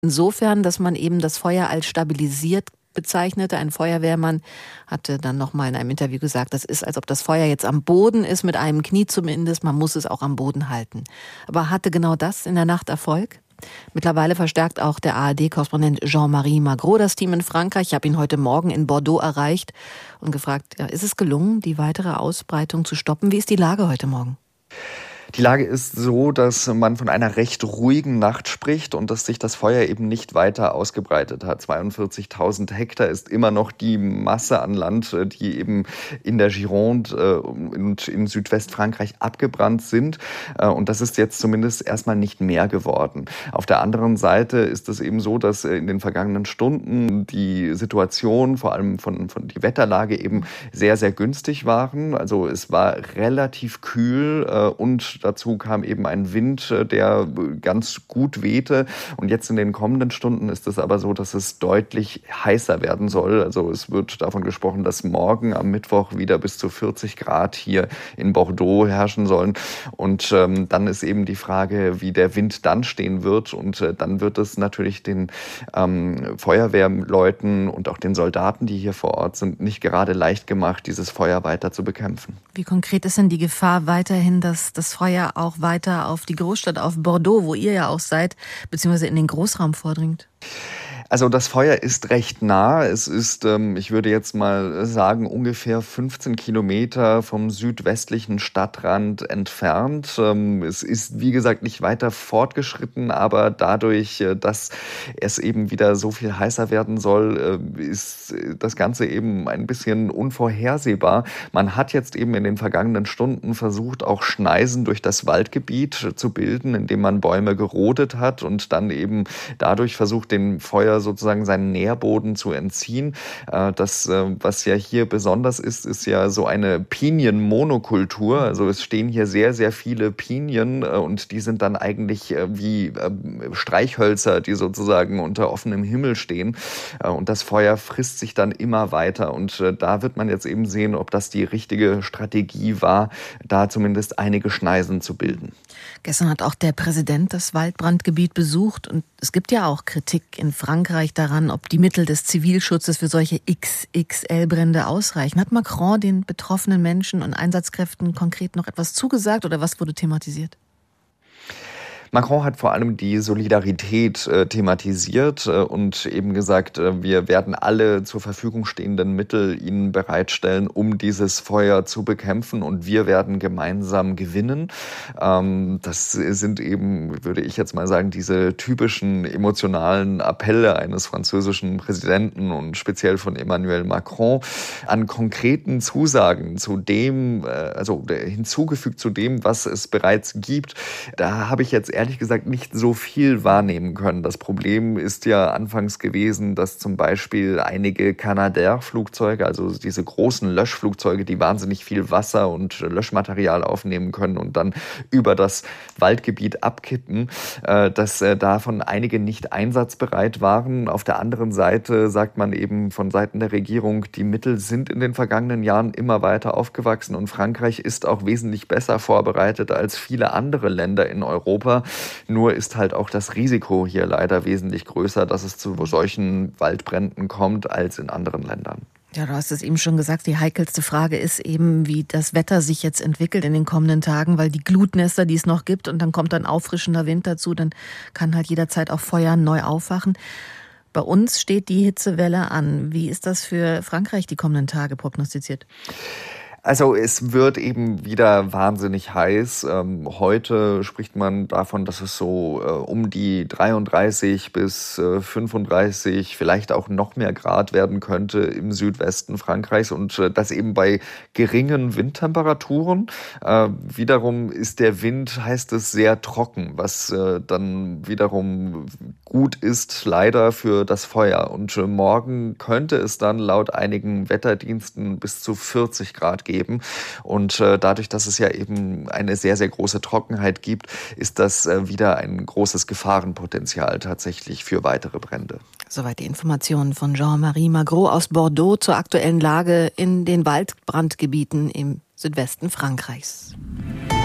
insofern, dass man eben das Feuer als stabilisiert bezeichnete. Ein Feuerwehrmann hatte dann nochmal in einem Interview gesagt, das ist, als ob das Feuer jetzt am Boden ist, mit einem Knie zumindest. Man muss es auch am Boden halten. Aber hatte genau das in der Nacht Erfolg? Mittlerweile verstärkt auch der ARD-Korrespondent Jean-Marie Magro das Team in Frankreich. Ich habe ihn heute Morgen in Bordeaux erreicht und gefragt, ja, ist es gelungen, die weitere Ausbreitung zu stoppen? Wie ist die Lage heute Morgen? Die Lage ist so, dass man von einer recht ruhigen Nacht spricht und dass sich das Feuer eben nicht weiter ausgebreitet hat. 42.000 Hektar ist immer noch die Masse an Land, die eben in der Gironde und in Südwestfrankreich abgebrannt sind. Und das ist jetzt zumindest erstmal nicht mehr geworden. Auf der anderen Seite ist es eben so, dass in den vergangenen Stunden die Situation, vor allem von die Wetterlage eben sehr, sehr günstig waren. Also es war relativ kühl und dazu kam eben ein Wind, der ganz gut wehte. Und jetzt in den kommenden Stunden ist es aber so, dass es deutlich heißer werden soll. Also es wird davon gesprochen, dass morgen am Mittwoch wieder bis zu 40 Grad hier in Bordeaux herrschen sollen. Und dann ist eben die Frage, wie der Wind dann stehen wird. Und dann wird es natürlich den Feuerwehrleuten und auch den Soldaten, die hier vor Ort sind, nicht gerade leicht gemacht, dieses Feuer weiter zu bekämpfen. Wie konkret ist denn die Gefahr weiterhin, dass das Feuer auch weiter auf die Großstadt, auf Bordeaux, wo ihr ja auch seid, beziehungsweise in den Großraum vordringt? Also das Feuer ist recht nah. Es ist, ich würde jetzt mal sagen, ungefähr 15 Kilometer vom südwestlichen Stadtrand entfernt. Es ist, wie gesagt, nicht weiter fortgeschritten, aber dadurch, dass es eben wieder so viel heißer werden soll, ist das Ganze eben ein bisschen unvorhersehbar. Man hat jetzt eben in den vergangenen Stunden versucht, auch Schneisen durch das Waldgebiet zu bilden, indem man Bäume gerodet hat und dann eben dadurch versucht, dem Feuer sozusagen seinen Nährboden zu entziehen. Das, was ja hier besonders ist ja so eine Pinienmonokultur. Also es stehen hier sehr, sehr viele Pinien und die sind dann eigentlich wie Streichhölzer, die sozusagen unter offenem Himmel stehen. Und das Feuer frisst sich dann immer weiter. Und da wird man jetzt eben sehen, ob das die richtige Strategie war, da zumindest einige Schneisen zu bilden. Gestern hat auch der Präsident das Waldbrandgebiet besucht und es gibt ja auch Kritik in Frankreich daran, ob die Mittel des Zivilschutzes für solche XXL-Brände ausreichen. Hat Macron den betroffenen Menschen und Einsatzkräften konkret noch etwas zugesagt oder was wurde thematisiert? Macron hat vor allem die Solidarität thematisiert und eben gesagt, wir werden alle zur Verfügung stehenden Mittel ihnen bereitstellen, um dieses Feuer zu bekämpfen und wir werden gemeinsam gewinnen. Das sind eben, würde ich jetzt mal sagen, diese typischen emotionalen Appelle eines französischen Präsidenten und speziell von Emmanuel Macron an konkreten Zusagen zu dem, also hinzugefügt zu dem, was es bereits gibt. Da habe ich jetzt ehrlich gesagt nicht so viel wahrnehmen können. Das Problem ist ja anfangs gewesen, dass zum Beispiel einige Canadair-Flugzeuge, also diese großen Löschflugzeuge, die wahnsinnig viel Wasser und Löschmaterial aufnehmen können und dann über das Waldgebiet abkippen, dass davon einige nicht einsatzbereit waren. Auf der anderen Seite sagt man eben von Seiten der Regierung, die Mittel sind in den vergangenen Jahren immer weiter aufgewachsen und Frankreich ist auch wesentlich besser vorbereitet als viele andere Länder in Europa. Nur ist halt auch das Risiko hier leider wesentlich größer, dass es zu solchen Waldbränden kommt als in anderen Ländern. Ja, du hast es eben schon gesagt, die heikelste Frage ist eben, wie das Wetter sich jetzt entwickelt in den kommenden Tagen, weil die Glutnester, die es noch gibt und dann kommt dann auffrischender Wind dazu, dann kann halt jederzeit auch Feuer neu aufwachen. Bei uns steht die Hitzewelle an. Wie ist das für Frankreich die kommenden Tage prognostiziert? Also es wird eben wieder wahnsinnig heiß. Heute spricht man davon, dass es so um die 33 bis 35, vielleicht auch noch mehr Grad werden könnte im Südwesten Frankreichs und das eben bei geringen Windtemperaturen. Wiederum ist der Wind, heißt es, sehr trocken, was dann wiederum gut ist, leider für das Feuer. Und morgen könnte es dann laut einigen Wetterdiensten bis zu 40 Grad geben. Und dadurch, dass es ja eben eine sehr, sehr große Trockenheit gibt, ist das wieder ein großes Gefahrenpotenzial tatsächlich für weitere Brände. Soweit die Informationen von Jean-Marie Magro aus Bordeaux zur aktuellen Lage in den Waldbrandgebieten im Südwesten Frankreichs.